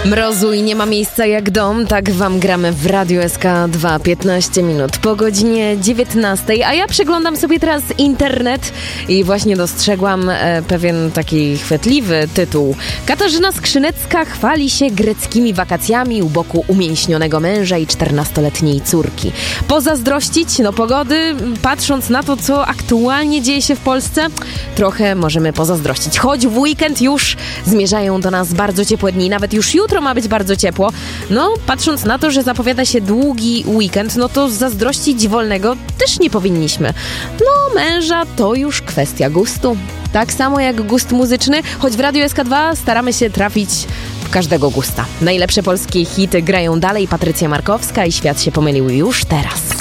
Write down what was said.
Mrozu i nie ma miejsca jak dom, tak wam gramy w Radiu SK2 15 minut po godzinie 19, a ja przeglądam sobie teraz internet i właśnie dostrzegłam pewien taki chwytliwy tytuł. Katarzyna Skrzynecka chwali się greckimi wakacjami u boku umięśnionego męża i 14-letniej córki. Pozazdrościć? No pogody, patrząc na to, co aktualnie dzieje się w Polsce, trochę możemy pozazdrościć. Choć w weekend już zmierzają do nas bardzo ciepłe dni, nawet już jutro ma być bardzo ciepło. No, patrząc na to, że zapowiada się długi weekend, no to zazdrościć wolnego też nie powinniśmy. No, męża to już kwestia gustu. Tak samo jak gust muzyczny, choć w Radiu SK2 staramy się trafić w każdego gusta. Najlepsze polskie hity grają dalej. Patrycja Markowska i Świat się pomylił już teraz.